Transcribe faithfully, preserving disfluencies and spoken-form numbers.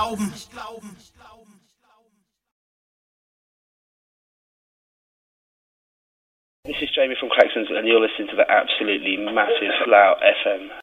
glauben. This is Jamie from Claxons, and you're listening to the absolutely massive Slough F M.